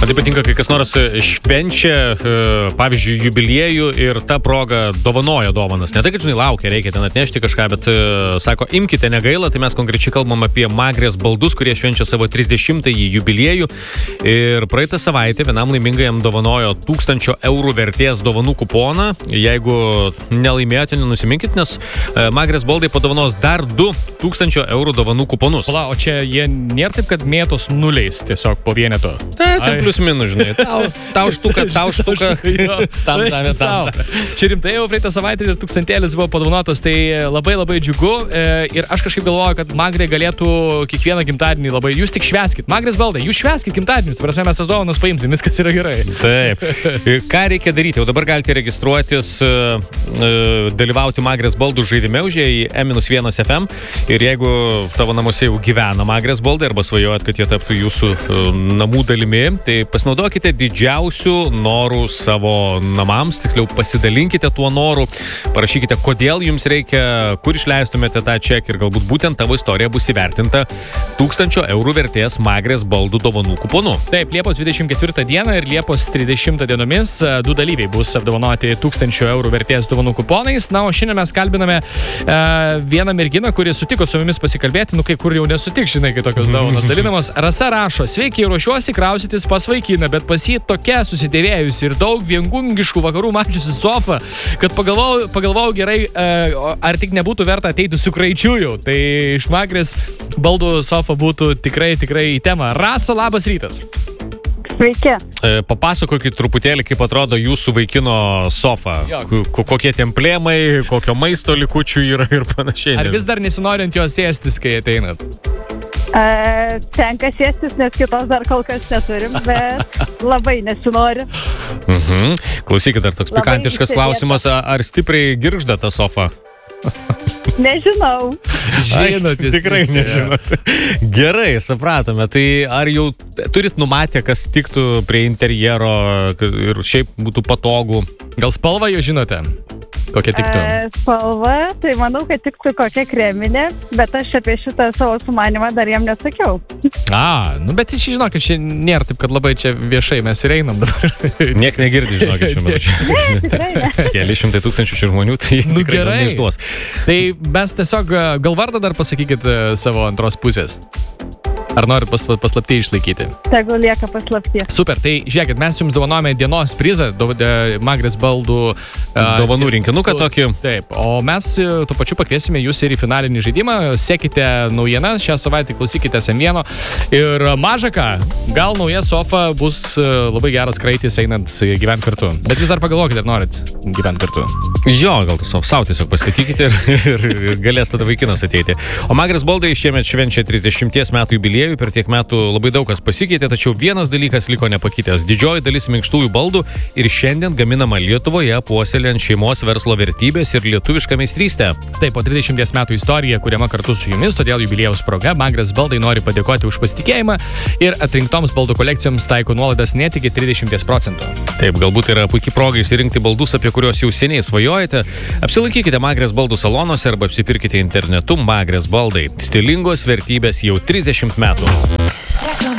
Man tai patinka, kai kas nors švenčia, pavyzdžiui, jubiliejų ir ta proga dovanoja dovanas. Ne tai, kad, žinai, laukia, reikia ten atnešti kažką, bet sako, imkite, negaila, tai mes konkrečiai kalbam apie Magrės baldus, kurie švenčia savo 30-ąjį jubiliejų. Ir praeitą savaitę vienam laimingajam dovanojo 1000 eurų vertės dovanų kuponą. Jeigu nelaimėjote, nenusiminkit, nes Magrės baldai padovanos dar 2000 eurų dovanų kuponus. Pala, o čia jie nėra taip, kad mėtos nuliais tiesiog po vieneto. Tai plius minus, žinai. Tau štuka. tam. Čia rimtai jau praeitą savaitę ir 1000 buvo padovanotas, tai labai labai džiugu. Ir aš kažkaip galvoju, kad Magrė galėtų kiekvieną gimtadienį labai... Jūs tik švęskit. Magrės baldai, jūs švęskit gimtadienius. Prasme, mes tas dovanas paimsim, viskas yra gerai. Taip. Ką reikia daryti? Jau dabar galite registruotis, dalyvauti Magrės baldų žaidime, užėję į E-1 FM. Ir jeigu tavo namuose jau gyvena Magrės baldai arba svajojat, kad jie taptų jūsų namų dalimi, tai pasinaudokite didžiausių norų savo namams, tiksliau pasidalinkite tuo noru, parašykite, kodėl jums reikia, kur išleistumėte tą čekį ir galbūt būtent tavo istorija bus įvertinta 1000 eurų vertės Magrės baldų dovanų kuponu. Taip, Liepos 24 dieną ir Liepos 30 dienomis du dalyviai bus apdovanoti 1000 eurų vertės dovanų kuponais. Na, o šiandien mes kalbiname vieną merginą, kuri sutiko su mumis pasikalbėti, kai kur jau nesutik, žinai, kai tokios dovanos dalinamos. Rasa rašo, sveiki, ruošiuosi kraustytis pas vaikiną, bet pas jį tokia susidėvėjusi ir daug viengungiškų vakarų mačiusi sofą, kad pagalvojau gerai, ar tik nebūtų verta ateiti su kraičiųjų. Tai iš Magrės baldų sofa būtų tikrai į temą. Rasa, labas rytas. Sveiki. Papasakokit truputėlį, kaip atrodo jūsų vaikino sofa. Kokie templėmai, kokio maisto likučių yra ir panašiai. Ar vis dar nesinori ant jos sėstis, kai ateinat? Tenka sėstis, nes kitos dar kol kas neturim, bet labai nesinori. Klausykit, dar toks pikantiškas klausimas, ar stipriai girgžda ta sofa? Nežinau. Žinot, tikrai nežinot. Gerai, supratome. Tai ar jau turit numatę, kas tiktų prie interjero ir šiaip būtų patogu? Gal spalvą jau žinote? Kokia tiktų? Spalva, tai manau, kad tiktų kokia kreminė, bet aš apie šitą savo sumanimą dar jam nesakiau. Bet žinok, čia nėra taip, kad labai čia viešai mes ir einam dabar. Nieks negirdi, žinokit, šiuo metu. Ne, tikrai ne. Keli šimtai tūkstančių šių žmonių, tai tikrai neišduos. Tai mes tiesiog gal vardą dar pasakykit savo antros pusės. Ar norit paslaptį išlaikyti? Tegu lieka paslaptį. Super, tai žiūrėkit, mes jums dovanojame dienos prizą, Magrės baldų dovanų rinkinuką tokį. Taip, o mes tuo pačiu pakviesime jūs ir į finalinį žaidimą. Sekite naujienas, šią savaitę klausykite M1 ir maža ką, gal nauja sofa bus labai geras kraitis einant gyventi kartu. Bet jūs dar pagalvokite, ar norit gyventi kartu. Jo, gal savo tiesiog pastatykite ir galės tada vaikinas ateiti. O Magrės baldai šiemet švenčia 30 metų jubiliejų. Per tiek metų labai daug kas pasikeitė, tačiau vienas dalykas liko nepakitęs. Didžioji dalis minkštųjų baldų ir šiandien gaminama Lietuvoje, puoselėjant šeimos verslo vertybės ir lietuvišką meistrystę. Taip, po 30 metų istorija kuriama kartu su jumis, todėl jubiliejaus proga Magrės baldai nori padėkoti už pasitikėjimą ir atrinktoms baldų kolekcijoms taiko nuolaidas net iki 30%. Taip, galbūt yra puikiai proga išsirinkti baldus, apie kuriuos jau seniai svajojate. Apsilankykite Magrės baldų salonuose arba apsipirkite internetu Magrės baldai. Stilingos vertybės jau 30 metų.